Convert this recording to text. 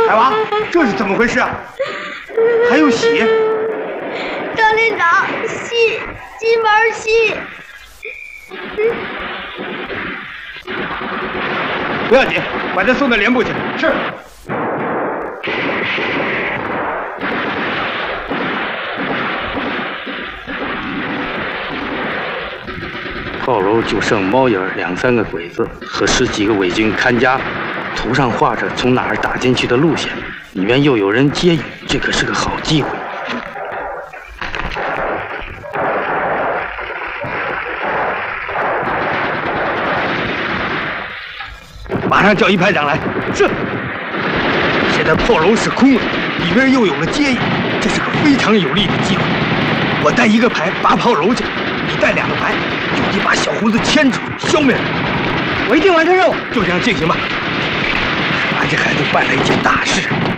海娃，这是怎么回事啊？还有血！ 张连长，金毛戏。 不要紧，把他送到连部去。是。 炮楼就剩猫眼2、3个鬼子和10几个伪军看家，图上画着从哪儿打进去的路线，里面又有人接应，这可是个好机会。 马上叫一排长来。是。现在炮楼是空的，里面又有了接应，这是个非常有利的机会。我带1个排拔炮楼去，你带2个排，就地把小胡子牵住，消灭他。我一定完成任务。就这样进行吧。俺这孩子办了一件大事。